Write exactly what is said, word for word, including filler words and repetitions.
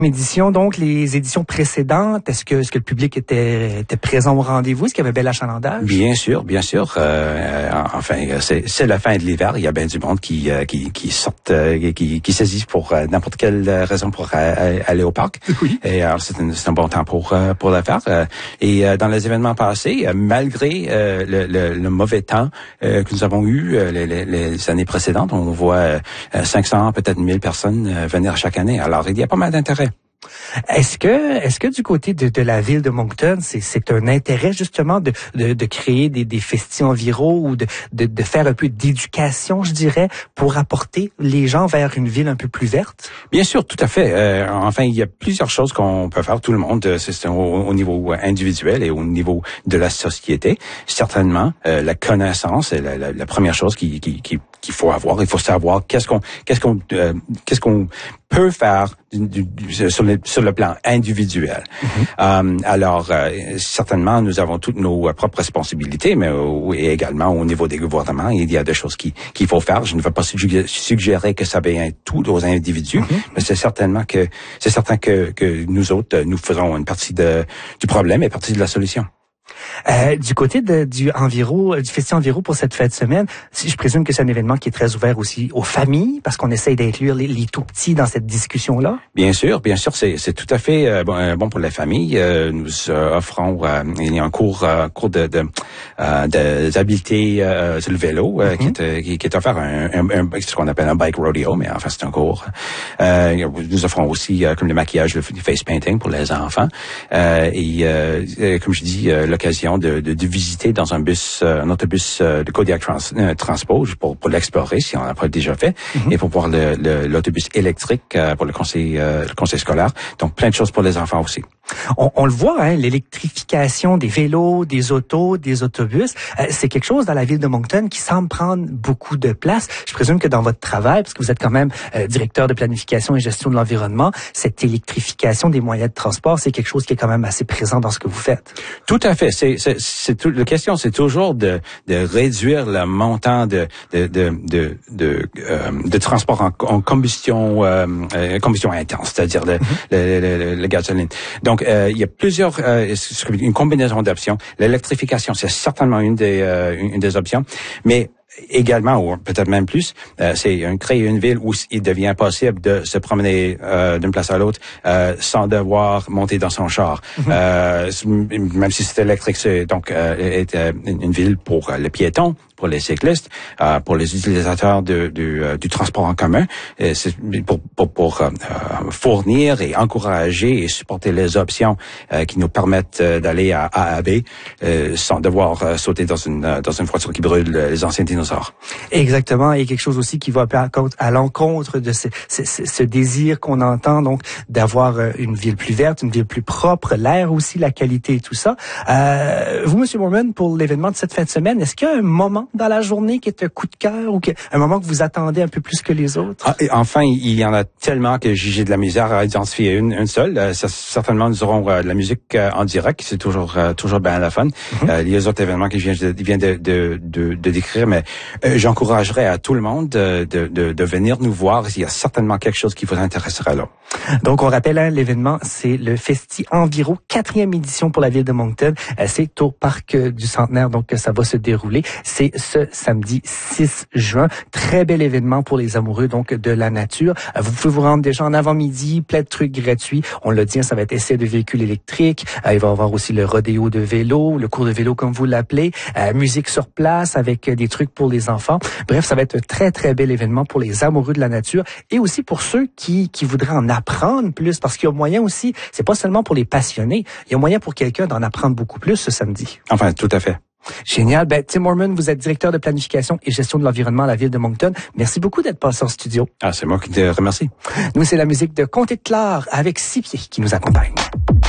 Édition, donc les éditions précédentes, est-ce que est-ce que le public était était présent au rendez-vous? Est-ce qu'il y avait bel achalandage? Bien sûr, bien sûr. Euh, enfin, c'est c'est la fin de l'hiver. Il y a bien du monde qui qui qui sortent, qui qui saisit pour n'importe quelle raison pour aller au parc. Oui. Et alors c'est un, c'est un bon temps pour pour le faire. Et dans les événements passés, malgré le, le, le mauvais temps que nous avons eu les, les, les années précédentes, on voit cinq cents, peut-être mille personnes venir chaque année. Alors il y a pas mal d'intérêt. Est-ce que, est-ce que du côté de, de la ville de Moncton, c'est, c'est un intérêt justement de, de, de créer des, des festis environs ou de, de, de faire un peu d'éducation, je dirais, pour apporter les gens vers une ville un peu plus verte? Bien sûr, tout à fait. Euh, enfin, il y a plusieurs choses qu'on peut faire. Tout le monde, c'est au, au niveau individuel et au niveau de la société. Certainement, euh, la connaissance est la, la, la première chose qui, qui, qui, qu'il faut avoir. Il faut savoir qu'est-ce qu'on, qu'est-ce qu'on, euh, qu'est-ce qu'on peut faire du, du, sur, le, sur le plan individuel. Mm-hmm. Euh, alors, euh, certainement, nous avons toutes nos euh, propres responsabilités, mais euh, et également au niveau des gouvernements, il y a des choses qui, qu'il faut faire. Je ne veux pas suggérer, suggérer que ça vient tout aux individus, mm-hmm. mais c'est certainement que c'est certain que, que nous autres, nous faisons une partie de, du problème et partie de la solution. Euh, du côté de, du Enviro, du Festi Enviro pour cette fin de semaine, je présume que c'est un événement qui est très ouvert aussi aux familles, parce qu'on essaye d'inclure les, les tout petits dans cette discussion-là. Bien sûr, bien sûr, c'est, c'est tout à fait euh, bon, bon pour les familles. Euh, nous euh, offrons euh, il y a un cours, euh, cours de, de, euh, de d'habileté euh, sur le vélo euh, mm-hmm. qui, est, qui, qui est offert un, un, un, ce qu'on appelle un bike rodeo, mais enfin c'est un cours. Euh, nous offrons aussi euh, comme le maquillage, le face painting pour les enfants euh, et euh, comme je dis euh, l'occasion de, de, de visiter dans un bus, euh, un autobus euh, de Kodiak Trans, euh, Transpo pour, pour l'explorer si on n'a pas déjà fait, mm-hmm. et pour voir le, le, l'autobus électrique euh, pour le conseil, euh, le conseil scolaire. Donc plein de choses pour les enfants aussi. On, on le voit, hein, l'électrification des vélos, des autos, des autobus, euh, c'est quelque chose dans la ville de Moncton qui semble prendre beaucoup de place. Je présume que dans votre travail, parce que vous êtes quand même euh, directeur de planification et gestion de l'environnement, cette électrification des moyens de transport, c'est quelque chose qui est quand même assez présent dans ce que vous faites. Tout à fait. C'est, c'est, c'est tout, la question, c'est toujours de, de réduire le montant de, de, de, de, de, euh, de transport en, en combustion, euh, combustion intense, c'est-à-dire le, mm-hmm. le, le, le, le gasoline. Donc, euh, il y a plusieurs, euh, une combinaison d'options. L'électrification, c'est certainement une des, euh, une des options, mais également, ou peut-être même plus, euh, c'est un, créer une ville où il devient possible de se promener euh, d'une place à l'autre euh, sans devoir monter dans son char. Mm-hmm. Euh, même si c'est électrique, c'est donc euh, est, euh, une ville pour les piétons, pour les cyclistes, euh, pour les utilisateurs de, de, euh, du transport en commun, et c'est pour, pour, pour euh, fournir et encourager et supporter les options euh, qui nous permettent euh, d'aller à A à B euh, sans devoir euh, sauter dans une dans une voiture qui brûle les anciens dinosaures. Exactement, et quelque chose aussi qui va à l'encontre de ce, ce, ce désir qu'on entend, donc d'avoir une ville plus verte, une ville plus propre, l'air aussi, la qualité et tout ça. Euh, vous, Monsieur Moorman, pour l'événement de cette fin de semaine, est-ce qu'il y a un moment dans la journée qui est un coup de cœur ou que, un moment que vous attendez un peu plus que les autres? Ah, et enfin, il y en a tellement que j'ai de la misère à identifier une, une seule. Euh, ça, certainement, nous aurons euh, de la musique euh, en direct, c'est toujours euh, toujours bien la fun. Mm-hmm. Euh, les autres événements que je viens de, viens de, de, de, de décrire, mais euh, j'encouragerais à tout le monde de, de, de, de venir nous voir. Il y a certainement quelque chose qui vous intéressera là. Donc, on rappelle, hein, l'événement, c'est le Festi Enviro, quatrième édition pour la ville de Moncton. Euh, c'est au Parc du Centenaire, donc que ça va se dérouler. C'est ce samedi six juin. Très bel événement pour les amoureux donc de la nature. Euh, vous pouvez vous rendre déjà en avant-midi, plein de trucs gratuits. On l'a dit, ça va être essai de véhicules électriques. Euh, il va y avoir aussi le rodéo de vélo, le cours de vélo comme vous l'appelez, euh, musique sur place avec des trucs pour les enfants. Bref, ça va être un très, très bel événement pour les amoureux de la nature et aussi pour ceux qui, qui voudraient en apprendre plus, parce qu'il y a moyen aussi, c'est pas seulement pour les passionnés, il y a moyen pour quelqu'un d'en apprendre beaucoup plus ce samedi. Enfin, tout à fait. Génial. Ben, Tim Moorman, vous êtes directeur de planification et gestion de l'environnement à la ville de Moncton. Merci beaucoup d'être passé en studio. Ah, c'est moi qui te remercie. Nous, c'est la musique de Comté de Clare avec Six Pieds qui nous accompagne.